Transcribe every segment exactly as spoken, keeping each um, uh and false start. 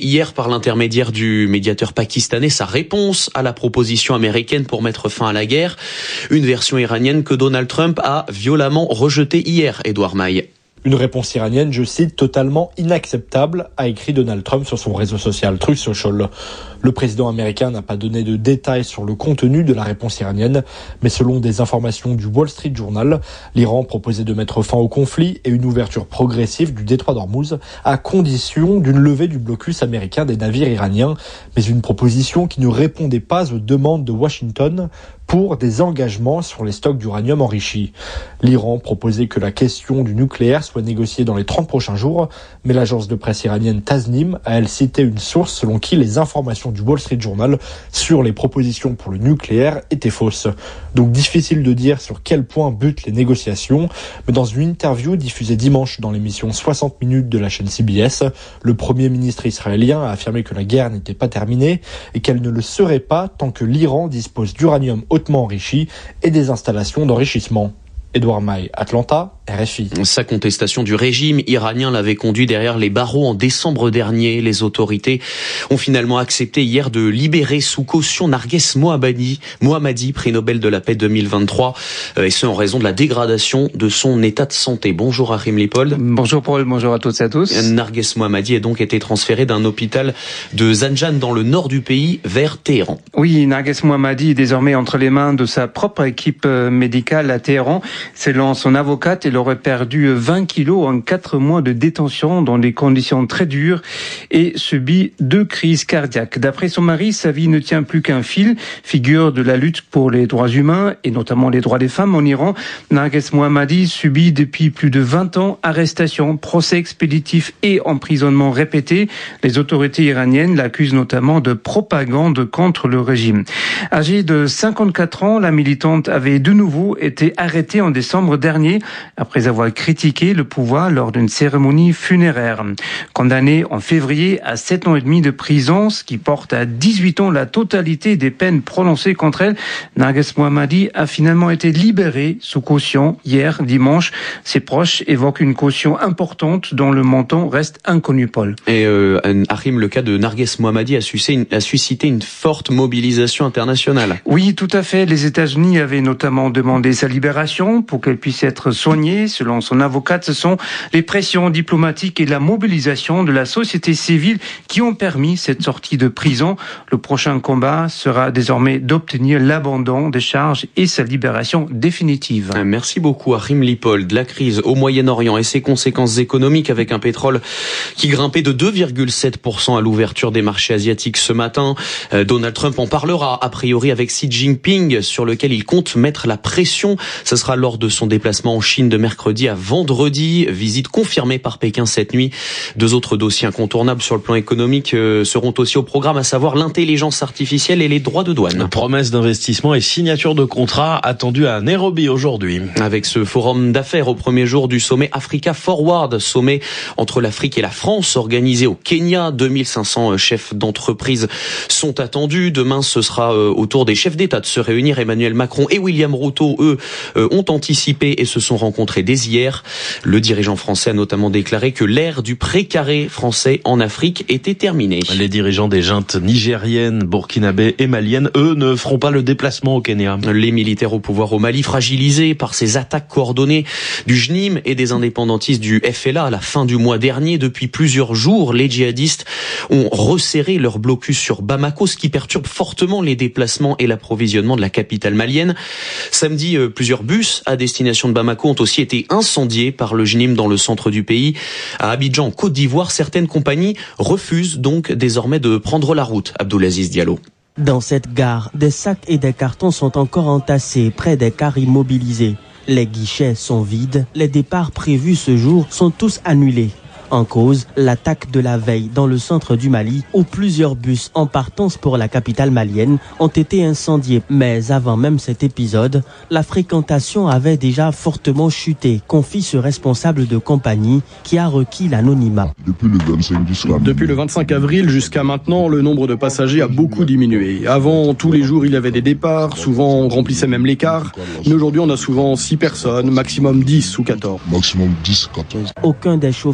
hier par l'intermédiaire du médiateur pakistanais sa réponse à la proposition américaine pour mettre fin à la guerre. Une version iranienne que Donald Trump a violemment rejetée hier, Édouard Maille. Une réponse iranienne, je cite, totalement inacceptable, a écrit Donald Trump sur son réseau social Truth Social. Le président américain n'a pas donné de détails sur le contenu de la réponse iranienne, mais selon des informations du Wall Street Journal, l'Iran proposait de mettre fin au conflit et une ouverture progressive du détroit d'Ormuz à condition d'une levée du blocus américain des navires iraniens, mais une proposition qui ne répondait pas aux demandes de Washington pour des engagements sur les stocks d'uranium enrichi. L'Iran proposait que la question du nucléaire soit négociée dans les trente prochains jours, mais l'agence de presse iranienne Tasnim a elle cité une source selon qui les informations du Wall Street Journal sur les propositions pour le nucléaire étaient fausses. Donc difficile de dire sur quel point butent les négociations, mais dans une interview diffusée dimanche dans l'émission soixante minutes de la chaîne C B S, le premier ministre israélien a affirmé que la guerre n'était pas terminée et qu'elle ne le serait pas tant que l'Iran dispose d'uranium hautement enrichi et des installations d'enrichissement. Édouard Maille, Atlanta, R F I. Sa contestation du régime iranien l'avait conduit derrière les barreaux en décembre dernier. Les autorités ont finalement accepté hier de libérer sous caution Narges Mohammadi, Mohammadi, prix Nobel de la paix deux mille vingt-trois, et ce en raison de la dégradation de son état de santé. Bonjour Achim Lipold. Bonjour Paul, bonjour à toutes et à tous. Narges Mohammadi a donc été transféré d'un hôpital de Zanjan dans le nord du pays vers Téhéran. Oui, Narges Mohammadi est désormais entre les mains de sa propre équipe médicale à Téhéran. Selon son avocate, elle aurait perdu vingt kilos en quatre mois de détention dans des conditions très dures et subi deux crises cardiaques. D'après son mari, sa vie ne tient plus qu'un fil. Figure de la lutte pour les droits humains et notamment les droits des femmes en Iran, Narges Mohammadi subit depuis plus de vingt ans arrestations, procès expéditifs et emprisonnements répétés. Les autorités iraniennes l'accusent notamment de propagande contre le régime. Âgée de cinquante-quatre ans, la militante avait de nouveau été arrêtée en décembre dernier après avoir critiqué le pouvoir lors d'une cérémonie funéraire. Condamnée en février à sept ans et demi de prison, ce qui porte à dix-huit ans la totalité des peines prononcées contre elle, Narges Mohammadi a finalement été libérée sous caution hier dimanche. Ses proches évoquent une caution importante dont le montant reste inconnu, Paul. Et euh, Achim, le cas de Narges Mohammadi a suscité, une, a suscité une forte mobilisation internationale. Oui, tout à fait. Les États-Unis avaient notamment demandé sa libération pour qu'elle puisse être soignée. Selon son avocate, ce sont les pressions diplomatiques et la mobilisation de la société civile qui ont permis cette sortie de prison. Le prochain combat sera désormais d'obtenir l'abandon des charges et sa libération définitive. Merci beaucoup Achim Lipold. La crise au Moyen-Orient et ses conséquences économiques avec un pétrole qui grimpait de deux virgule sept pour cent à l'ouverture des marchés asiatiques ce matin. Donald Trump en parlera a priori avec Xi Jinping sur lequel il compte mettre la pression. Ce sera lors de son déplacement en Chine de mercredi à vendredi. Visite confirmée par Pékin cette nuit. Deux autres dossiers incontournables sur le plan économique seront aussi au programme, à savoir l'intelligence artificielle et les droits de douane. Promesse d'investissement et signature de contrat attendue à Nairobi aujourd'hui. Avec ce forum d'affaires au premier jour du sommet Africa Forward, sommet entre l'Afrique et la France organisé au Kenya. deux mille cinq cents chefs d'entreprise sont attendus. Demain, ce sera au tour des chefs d'État de se réunir. Emmanuel Macron et William Ruto, eux, ont anticipé et se sont rencontrés dès hier. Le dirigeant français a notamment déclaré que l'ère du précaré français en Afrique était terminée. Les dirigeants des juntes nigériennes, burkinabé et maliennes, eux, ne feront pas le déplacement au Kenya. Les militaires au pouvoir au Mali, fragilisés par ces attaques coordonnées du J N I M et des indépendantistes du F L A à la fin du mois dernier. Depuis plusieurs jours, les djihadistes ont resserré leur blocus sur Bamako, ce qui perturbe fortement les déplacements et l'approvisionnement de la capitale malienne. Samedi, plusieurs bus à destination de Bamako ont aussi été incendiés par le J N I M dans le centre du pays. À Abidjan, Côte d'Ivoire, certaines compagnies refusent donc désormais de prendre la route. Abdoulaziz Diallo. Dans cette gare, des sacs et des cartons sont encore entassés près des cars immobilisés. Les guichets sont vides. Les départs prévus ce jour sont tous annulés. En cause, l'attaque de la veille dans le centre du Mali, où plusieurs bus en partance pour la capitale malienne ont été incendiés. Mais avant même cet épisode, la fréquentation avait déjà fortement chuté, confie ce responsable de compagnie qui a requis l'anonymat. Depuis le vingt-cinq jusqu'à... Depuis le vingt-cinq avril jusqu'à maintenant, le nombre de passagers a beaucoup diminué. Avant, tous les jours, il y avait des départs, souvent on remplissait même les cars. Mais aujourd'hui, on a souvent six personnes, maximum dix ou quatorze. Maximum dix, quatorze. Aucun des chauffeurs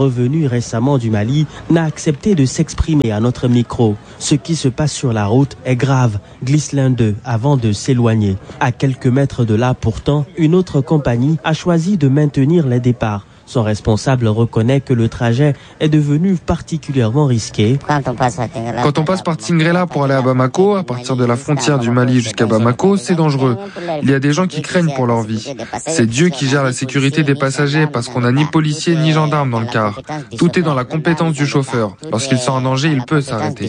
revenu récemment du Mali, n'a accepté de s'exprimer à notre micro. Ce qui se passe sur la route est grave, glisse l'un d'eux avant de s'éloigner. À quelques mètres de là, pourtant, une autre compagnie a choisi de maintenir les départs. Son responsable reconnaît que le trajet est devenu particulièrement risqué. Quand on passe par Tingrela pour aller à Bamako, à partir de la frontière du Mali jusqu'à Bamako, c'est dangereux. Il y a des gens qui craignent pour leur vie. C'est Dieu qui gère la sécurité des passagers parce qu'on n'a ni policiers ni gendarmes dans le car. Tout est dans la compétence du chauffeur. Lorsqu'il sent un danger, il peut s'arrêter.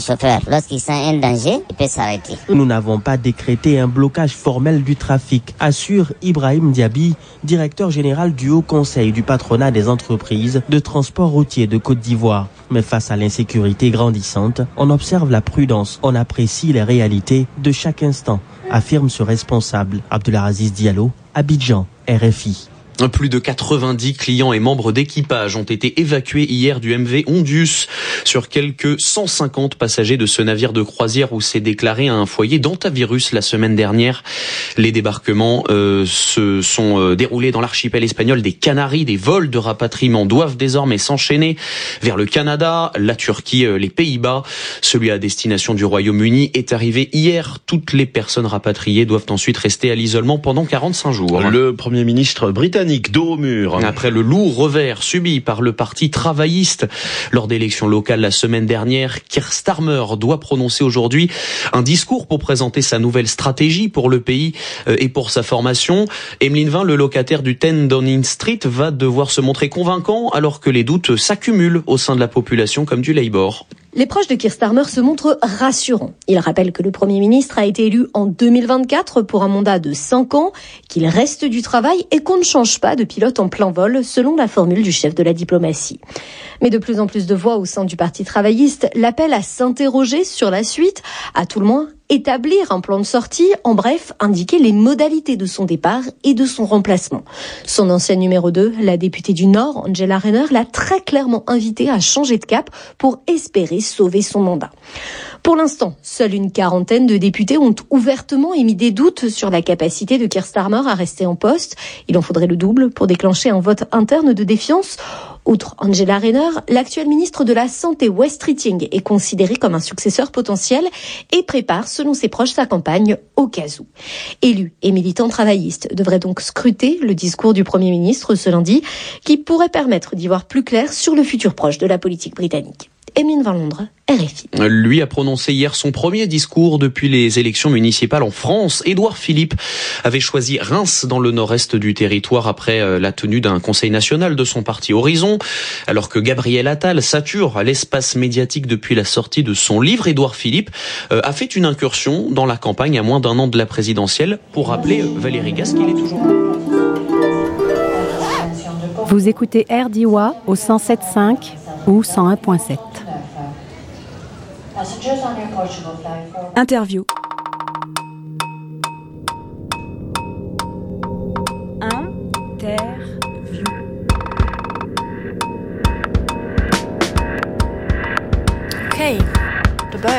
Nous n'avons pas décrété un blocage formel du trafic, assure Ibrahim Diaby, directeur général du Haut Conseil du patronat des entreprises de transport routier de Côte d'Ivoire. Mais face à l'insécurité grandissante, on observe la prudence, on apprécie les réalités de chaque instant, affirme ce responsable. Abdelaziz Diallo, Abidjan, R F I. Plus de quatre-vingt-dix clients et membres d'équipage ont été évacués hier du M V Ondius sur quelques cent cinquante passagers de ce navire de croisière où s'est déclaré un foyer d'hantavirus la semaine dernière. Les débarquements euh, se sont euh, déroulés dans l'archipel espagnol des Canaries. Des vols de rapatriement doivent désormais s'enchaîner vers le Canada, la Turquie, euh, les Pays-Bas. Celui à destination du Royaume-Uni est arrivé hier. Toutes les personnes rapatriées doivent ensuite rester à l'isolement pendant quarante-cinq jours. Le Premier ministre britannique dos au mur. Après le lourd revers subi par le parti travailliste lors d'élections locales la semaine dernière, Keir Starmer doit prononcer aujourd'hui un discours pour présenter sa nouvelle stratégie pour le pays et pour sa formation. Emeline Vin, le locataire du dix Downing Street, va devoir se montrer convaincant alors que les doutes s'accumulent au sein de la population comme du Labour. Les proches de Keir Starmer se montrent rassurants. Ils rappellent que le Premier ministre a été élu en deux mille vingt-quatre pour un mandat de cinq ans, qu'il reste du travail et qu'on ne change pas de pilote en plein vol, selon la formule du chef de la diplomatie. Mais de plus en plus de voix au sein du Parti travailliste l'appellent à s'interroger sur la suite, à tout le moins établir un plan de sortie, en bref, indiquer les modalités de son départ et de son remplacement. Son ancienne numéro deux, la députée du Nord, Angela Rayner, l'a très clairement invité à changer de cap pour espérer sauver son mandat. Pour l'instant, seule une quarantaine de députés ont ouvertement émis des doutes sur la capacité de Keir Starmer à rester en poste. Il en faudrait le double pour déclencher un vote interne de défiance. Outre Angela Rayner, l'actuel ministre de la Santé, Wes Streeting, est considéré comme un successeur potentiel et prépare, selon ses proches, sa campagne au cas où. Élus et militants travaillistes devraient donc scruter le discours du Premier ministre ce lundi, qui pourrait permettre d'y voir plus clair sur le futur proche de la politique britannique. Emeline Vin Londres, R F I. Lui a prononcé hier son premier discours depuis les élections municipales en France. Édouard Philippe avait choisi Reims dans le nord-est du territoire après la tenue d'un conseil national de son parti Horizon. Alors que Gabriel Attal sature l'espace médiatique depuis la sortie de son livre, Édouard Philippe a fait une incursion dans la campagne à moins d'un an de la présidentielle pour rappeler Valérie Gas qu'il est toujours là. Vous écoutez R D I W A au cent sept virgule cinq ou cent un virgule sept. Interview. Interview. Okay, dabei.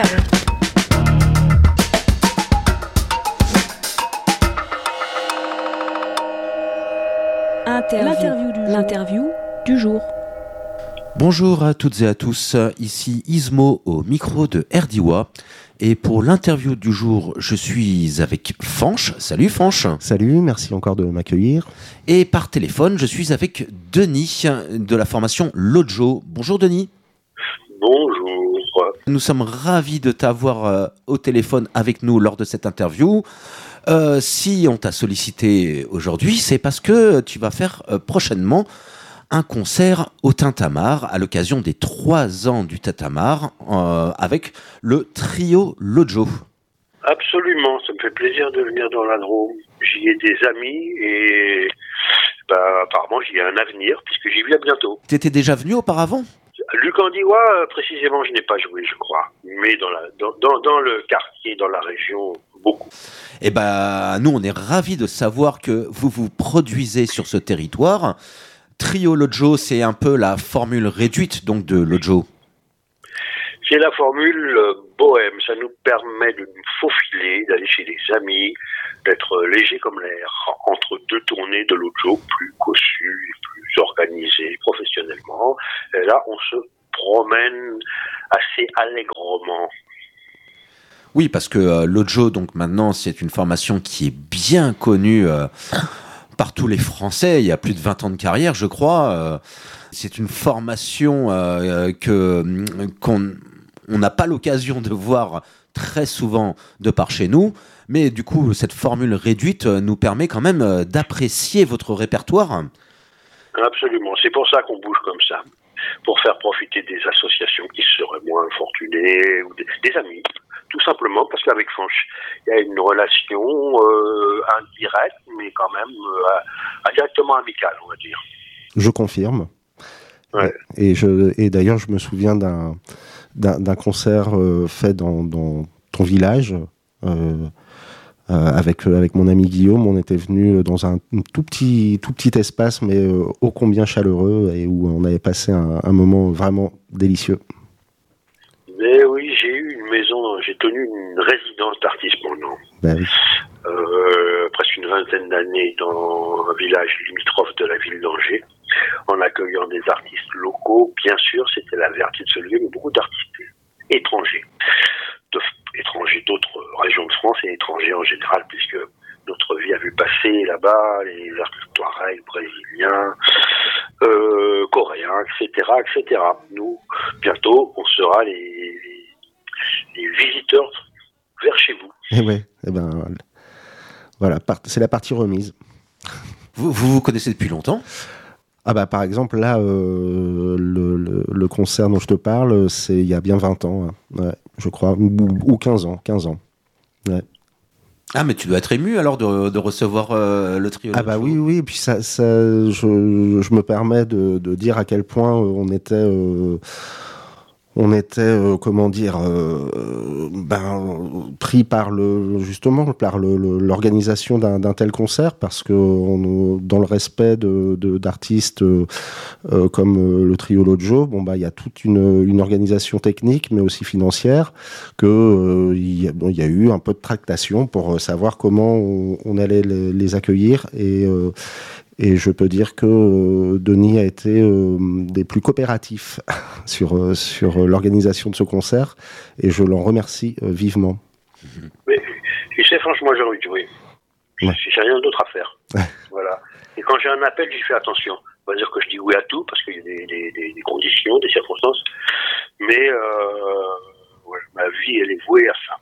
Interview. L'interview du, L'interview du jour. Bonjour à toutes et à tous, ici Ismo au micro de R D I W A. Et pour l'interview du jour, je suis avec Fanch. Salut Fanch. Salut, merci encore de m'accueillir. Et par téléphone, je suis avec Denis de la formation Lojo. Bonjour Denis. Bonjour. Nous sommes ravis de t'avoir euh, au téléphone avec nous lors de cette interview. Euh, si on t'a sollicité aujourd'hui, c'est parce que tu vas faire euh, prochainement un concert au Tintamarre à l'occasion des trois ans du Tintamarre euh, avec le trio Lojo. Absolument, ça me fait plaisir de venir dans la Drôme. J'y ai des amis et bah, apparemment j'y ai un avenir puisque j'y viens bientôt. T'étais déjà venu auparavant ? Lucandiwa, précisément, je n'ai pas joué, je crois. Mais dans, la, dans, dans, dans le quartier, dans la région, beaucoup. Eh ben, nous, on est ravis de savoir que vous vous produisez sur ce territoire. Trio Lojo, c'est un peu la formule réduite donc de Lojo. C'est la formule euh, bohème. Ça nous permet de nous faufiler, d'aller chez des amis, d'être léger comme l'air entre deux tournées de Lojo plus cossues et plus organisé professionnellement. Et là, on se promène assez allègrement. Oui, parce que euh, l'Ojo, donc maintenant, c'est une formation qui est bien connue euh, par tous les Français. Il y a plus de vingt ans de carrière, je crois. Euh, c'est une formation euh, que qu'on on n'a pas l'occasion de voir très souvent de par chez nous. Mais du coup, cette formule réduite nous permet quand même d'apprécier votre répertoire. Absolument. C'est pour ça qu'on bouge comme ça. Pour faire profiter des associations qui seraient moins fortunées, ou des, des amis. Tout simplement parce qu'avec Fanch, il y a une relation euh, indirecte, mais quand même euh, indirectement amicale, on va dire. Je confirme. Ouais. Et, je, et d'ailleurs, je me souviens d'un, d'un, d'un concert euh, fait dans, dans ton village, euh, euh, avec, avec mon ami Guillaume. On était venu dans un tout petit, tout petit espace, mais euh, ô combien chaleureux, et où on avait passé un, un moment vraiment délicieux. Mais oui, j'ai eu une maison, j'ai tenu une résidence d'artiste pendant Ben oui. euh, presque une vingtaine d'années dans un village limitrophe de la ville d'Angers, en accueillant des artistes locaux. Bien sûr, c'était la vertu de ce lieu, mais beaucoup d'artistes étrangers, de, étrangers d'autres régions de France et étrangers en général, puisque notre vie a vu passer là-bas les artistes touaregs, brésiliens, euh, coréens, et cetera, et cetera. Nous, bientôt, on sera les, les, les visiteurs vers chez vous. Et ouais, et ben voilà, c'est la partie remise. Vous vous, vous connaissez depuis longtemps ? Ah bah par exemple là, euh, le, le, le concert dont je te parle, c'est il y a bien vingt ans, hein. Ouais, je crois, ou, ou quinze ans, quinze ans. Ouais. Ah, mais tu dois être ému alors de, de recevoir euh, le trio. Ah bah oui, oui, et puis ça, ça je, je me permets de, de dire à quel point on était, euh, on était, euh, comment dire, euh, ben, pris par le, justement, par le, le, l'organisation d'un, d'un tel concert, parce que on, dans le respect de, de, d'artistes euh, euh, comme euh, le trio L'Ojo, bon bah il y a toute une, une organisation technique, mais aussi financière, que euh, il y a, bon, il y a eu un peu de tractation pour savoir comment on, on allait les, les accueillir, et euh, Et je peux dire que euh, Denis a été euh, des plus coopératifs sur, euh, sur l'organisation de ce concert, et je l'en remercie euh, vivement. Mais tu sais, franchement, j'ai envie de jouer. Ouais. J'ai rien d'autre à faire. Voilà. Et quand j'ai un appel, j'y fais attention. On va dire que je dis oui à tout, parce qu'il y a des, des, des, des conditions, des circonstances. Mais euh, ouais, ma vie, elle est vouée à ça.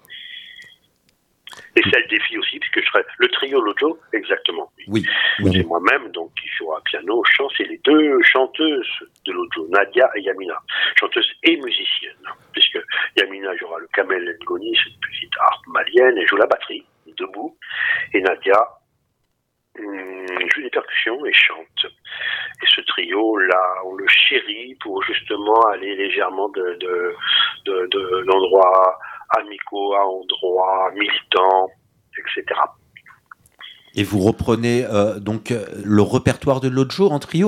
Et celle des filles aussi, puisque je serai le trio L'Ojo, exactement. Oui. oui. C'est moi-même, donc, qui jouera piano, chant. C'est les deux chanteuses de L'Ojo, Nadia et Yamina. Chanteuses et musiciennes. Puisque Yamina jouera le Kamel Ngoni, cette petite harpe malienne, et joue la batterie, debout. Et Nadia hum, joue des percussions et chante. Et ce trio-là, on le chérit pour justement aller légèrement de, de, de, de l'endroit amicaux à endroits militants, et cetera. Et vous reprenez euh, donc le répertoire de L'Ojo en trio ?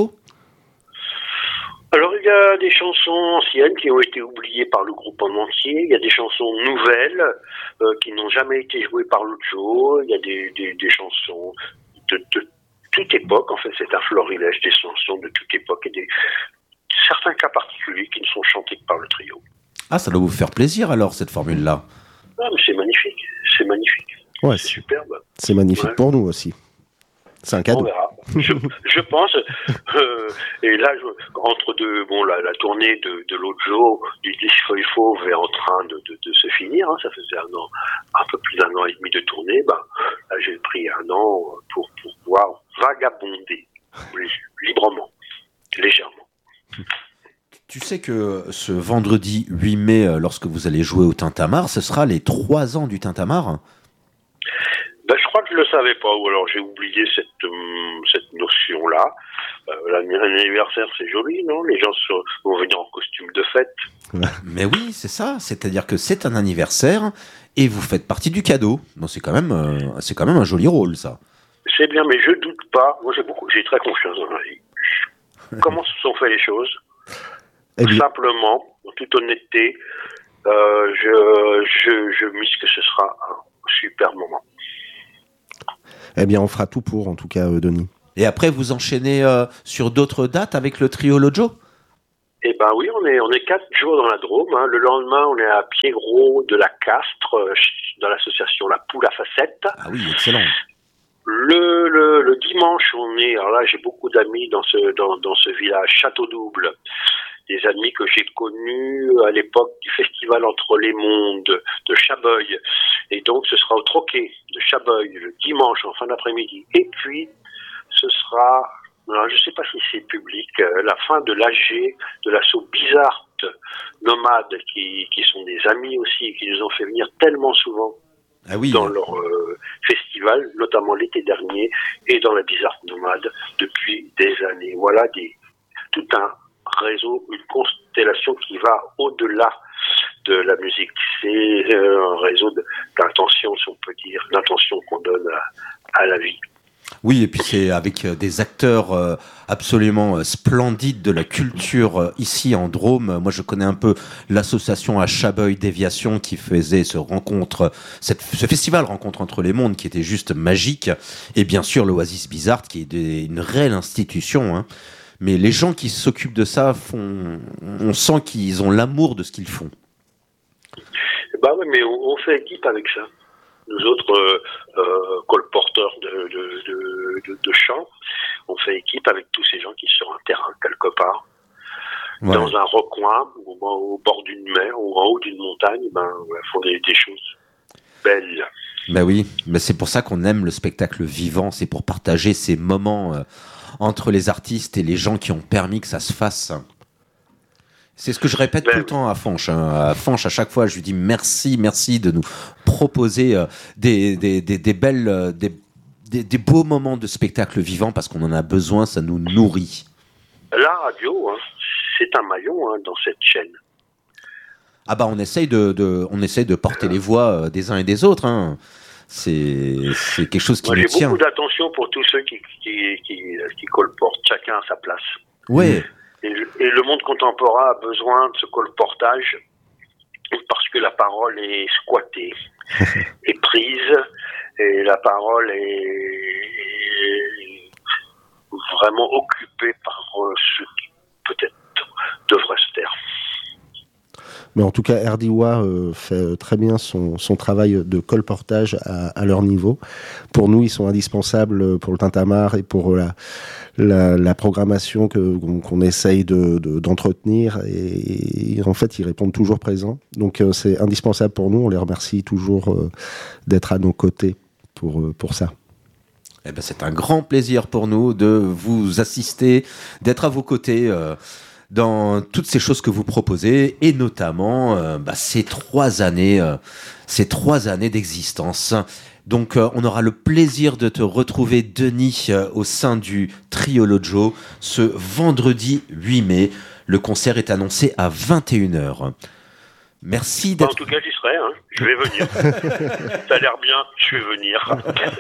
Alors il y a des chansons anciennes qui ont été oubliées par le groupe en entier, il y a des chansons nouvelles euh, qui n'ont jamais été jouées par L'Ojo, il y a des, des, des chansons de, de toute époque, en fait c'est un florilège des chansons de toute époque et des certains cas particuliers qui ne sont chantés que par le trio. Ah, ça doit vous faire plaisir alors, cette formule-là. Ah, mais c'est magnifique, c'est magnifique. Ouais, c'est superbe. C'est magnifique ouais. pour nous aussi. C'est un cadeau. On verra. Je, je pense. Euh, et là, je, entre deux, bon, la, la tournée de, de L'Ojo, du disque Feuille Fauve est en train de, de, de se finir. Hein, ça faisait un an, un peu plus d'un an et demi de tournée. Ben, là, j'ai pris un an pour, pour pouvoir vagabonder librement, légèrement. Tu sais que ce vendredi huit mai, lorsque vous allez jouer au Tintamarre, ce sera les trois ans du Tintamarre ? Ben, je crois que je ne le savais pas, ou alors j'ai oublié cette, euh, cette notion-là. Euh, l'anniversaire, c'est joli, non ? Les gens se, vont venir en costume de fête. Mais oui, c'est ça. C'est-à-dire que c'est un anniversaire et vous faites partie du cadeau. Donc c'est quand même, euh, c'est quand même un joli rôle, ça. C'est bien, mais je doute pas. Moi, j'ai beaucoup, j'ai très confiance dans la vie. Comment se sont fait les choses ? Tout simplement, en toute honnêteté, euh, je, je, je mise que ce sera un super moment. Eh bien, on fera tout pour, en tout cas, euh, Denis. Et après, vous enchaînez euh, sur d'autres dates avec le trio Lojo? Eh ben oui, on est on est quatre jours dans la Drôme. Hein. Le lendemain, on est à Pied-Gros de la Castre, euh, dans l'association La Poule à Facettes. Ah oui, excellent. Le, le, le dimanche, on est... Alors là, j'ai beaucoup d'amis dans ce dans, dans ce village Château-Double. Des amis que j'ai connus à l'époque du festival Entre les Mondes de Chabeuil. Et donc, ce sera au Troquet de Chabeuil le dimanche en fin d'après-midi. Et puis, ce sera... Alors, je ne sais pas si c'est public, euh, la fin de l'A G, de l'assaut Bizarre Nomades, qui, qui sont des amis aussi, qui nous ont fait venir tellement souvent ah oui. dans leur euh, festival, notamment l'été dernier, et dans la Bizarre Nomade depuis des années. Voilà des, tout un réseau, une constellation qui va au-delà de la musique. C'est euh, un réseau de, d'intention, si on peut dire, d'intention qu'on donne à, à la vie. Oui, et puis c'est avec des acteurs euh, absolument splendides de la culture euh, ici en Drôme. Moi, je connais un peu l'association à Chabeuil Déviation qui faisait ce rencontre, cette, ce festival Rencontre entre les mondes qui était juste magique. Et bien sûr, l'Oasis Bizarre qui est des, une réelle institution. Hein. Mais les gens qui s'occupent de ça font, on sent qu'ils ont l'amour de ce qu'ils font. Bah oui, mais on, on fait équipe avec ça. Nous autres euh, euh, colporteurs de, de, de, de, de chants, on fait équipe avec tous ces gens qui sont sur un terrain quelque part, ouais. dans un recoin, ou au bord d'une mer, ou en haut d'une montagne, ben font des, des choses belles. Ben oui, mais c'est pour ça qu'on aime le spectacle vivant, c'est pour partager ces moments euh, entre les artistes et les gens qui ont permis que ça se fasse. C'est ce que je répète ben, tout le temps à Fanche. Hein. À Fanche, à chaque fois, je lui dis merci, merci de nous proposer euh, des, des, des, des belles, euh, des, des, des beaux moments de spectacle vivant parce qu'on en a besoin, ça nous nourrit. La radio, hein, c'est un maillon hein, dans cette chaîne. Ah bah on essaye de, de, on essaye de porter les voix des uns et des autres. Hein. C'est, c'est quelque chose qui Moi, nous j'ai tient. J'ai beaucoup d'attention pour tous ceux qui, qui, qui, qui colportent, chacun à sa place. Ouais. Et, et le monde contemporain a besoin de ce colportage parce que la parole est squattée, est prise, et la parole est, est vraiment occupée par ceux qui peut-être devraient se taire. Mais en tout cas, Erdiwa euh, fait très bien son, son travail de colportage à, à leur niveau. Pour nous, ils sont indispensables pour le tintamarre et pour la, la, la programmation que, qu'on, qu'on essaye de, de, d'entretenir. Et, et en fait, ils répondent toujours présents. Donc, euh, c'est indispensable pour nous. On les remercie toujours euh, d'être à nos côtés pour, euh, pour ça. Eh ben, c'est un grand plaisir pour nous de vous assister, d'être à vos côtés euh, dans toutes ces choses que vous proposez, et notamment euh, bah, ces trois années, euh, ces trois années d'existence. Donc, euh, on aura le plaisir de te retrouver, Denis, euh, au sein du Trio Lojo, ce vendredi huit mai. Le concert est annoncé à vingt et une heures. Merci d'être... En tout cas, j'y serai. Hein. Je vais venir. Ça a l'air bien. Je vais venir.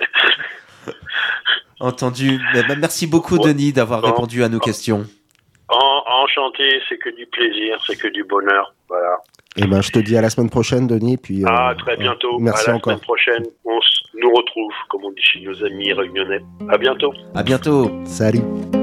Entendu. Merci beaucoup, ouais. Denis, d'avoir bon. répondu à nos questions. En, enchanté, c'est que du plaisir, c'est que du bonheur. Voilà. Eh ben, je te dis à la semaine prochaine, Denis. Puis, ah, euh, très bientôt. Merci à la encore. semaine prochaine, on s- nous retrouve, comme on dit chez nos amis réunionnais. À bientôt. À bientôt. Salut.